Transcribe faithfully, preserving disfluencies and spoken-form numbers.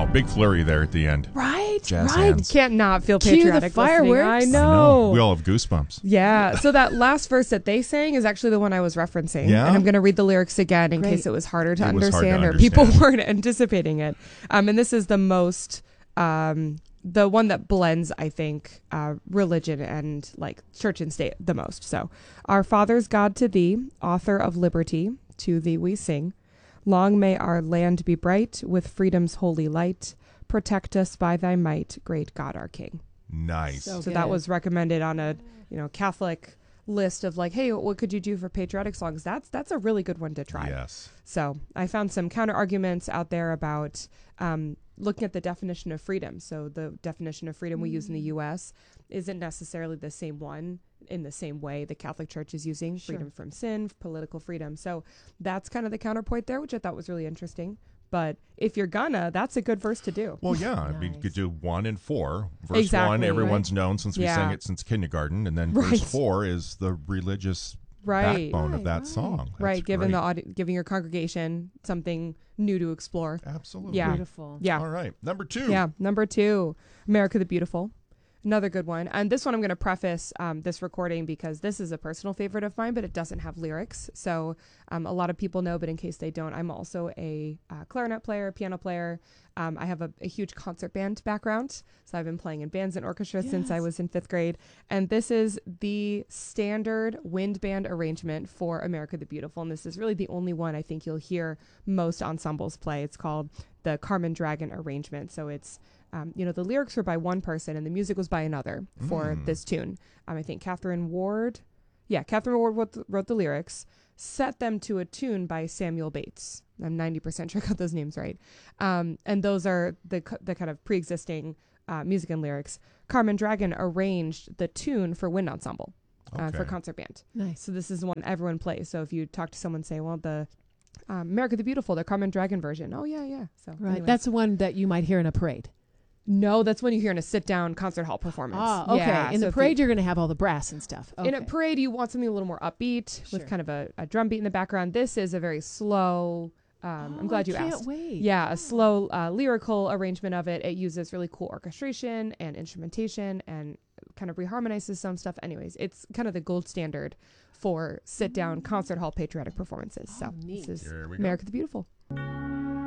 big flurry there at the end. Right, Jazz right. hands. Can't not feel Cue the patriotic listening. fireworks. I I I know. We all have goosebumps. Yeah. So that last verse that they sang is actually the one I was referencing. Yeah? And I'm going to read the lyrics again in Great. case it was harder to It was hard to understand or people understand. weren't anticipating it. Um, and this is the most, um, the one that blends, I think, uh, religion and like church and state the most. So, our Father's God to thee, author of liberty, to thee we sing. Long may our land be bright with freedom's holy light. Protect us by thy might, great God our King. Nice. So So good. that was recommended on a, you know, Catholic list of like, hey, what could you do for patriotic songs? That's that's a really good one to try. Yes. So I found some counter arguments out there about um, looking at the definition of freedom. So the definition of freedom we use in the U S isn't necessarily the same one in the same way the Catholic Church is using Sure. freedom from sin, political freedom. So that's kind of the counterpoint there, which I thought was really interesting. But if you're gonna, that's a good verse to do. Well, yeah. I mean, you Nice. could do one and four. Verse one, Exactly, everyone's known since we Yeah. sang it since kindergarten. And then Right. verse four is the religious Right. backbone of Right, that right. song. That's Right, giving great. the audi- giving your congregation something new to explore. Absolutely. Yeah. Beautiful. Yeah. All right. Number two. Yeah, number two, America the Beautiful. Another good one. And this one I'm going to preface um, this recording because this is a personal favorite of mine, but it doesn't have lyrics. So um, a lot of people know, but in case they don't, I'm also a uh, clarinet player, piano player. Um, I have a, a huge concert band background. So I've been playing in bands and orchestras since I Yes. was in fifth grade. And this is the standard wind band arrangement for America the Beautiful. And this is really the only one I think you'll hear most ensembles play. It's called the Carmen Dragon arrangement. So it's Um, you know, the lyrics were by one person and the music was by another for Mm. this tune. Um, I think Catherine Ward, yeah, Catherine Ward wrote the, wrote the lyrics, set them to a tune by Samuel Bates. I'm ninety percent sure I got those names right. Um, and those are the c- the kind of pre-existing uh, music and lyrics. Carmen Dragon arranged the tune for wind ensemble uh, for Okay. concert band. Nice. So this is the one everyone plays. So if you talk to someone, say, well, the um, America the Beautiful, the Carmen Dragon version. Oh, yeah, yeah. So Right. anyway. That's the one that you might hear in a parade. No, that's when you hear in a sit-down concert hall performance. Ah, okay. Yeah, in so the if parade, you, you, are going to have all the brass and stuff. Okay. in a parade, you want something a little more upbeat Sure. with kind of a, a drum beat in the background. This is a very slow. Um, Oh, I'm glad I you can't asked. Wait. Yeah, a slow uh, lyrical arrangement of it. It uses really cool orchestration and instrumentation and kind of reharmonizes some stuff. Anyways, it's kind of the gold standard for sit-down concert hall patriotic performances. So Oh, neat. this is Here we go. America the Beautiful.